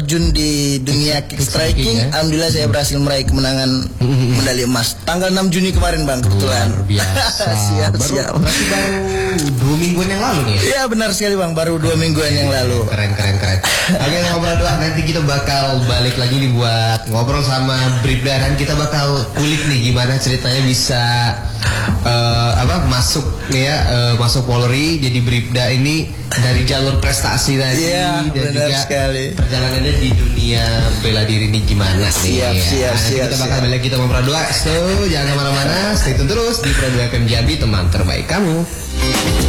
terjun di dunia kickstriking. Alhamdulillah saya berhasil meraih kemenangan medali emas tanggal 6 Juni kemarin Bang, kebetulan. Luar biasa. Siap. Berarti baru 2 mingguan yang lalu nih. Iya benar sekali Bang, baru 2 mingguan yang lalu. Keren. Oke, ngobrol doang, nanti kita bakal balik lagi nih buat ngobrol sama Bribda, dan kita bakal kulik nih gimana ceritanya bisa masuk Polri. Jadi Bribda ini dari jalur prestasi tadi, dan juga sekali. perjalanannya di dunia bela diri ini gimana nih. Siap. Kita bakal balik kita ngobrol doang. So, jangan kemana-mana, stay tune terus di Pro 2 FM Jambi, teman terbaik kamu.